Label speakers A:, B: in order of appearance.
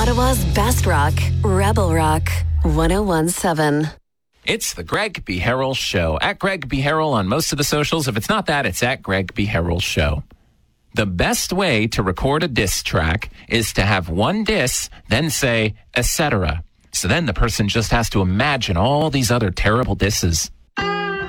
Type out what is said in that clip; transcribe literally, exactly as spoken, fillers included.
A: Ottawa's best rock, Rebel Rock, one oh one point seven.
B: It's the Greg B. Harrell Show. At Greg B. Harrell on most of the socials. If it's not that, it's at Greg B. Harrell Show. The best way to record a diss track is to have one diss, then say, et cetera. So then the person just has to imagine all these other terrible disses.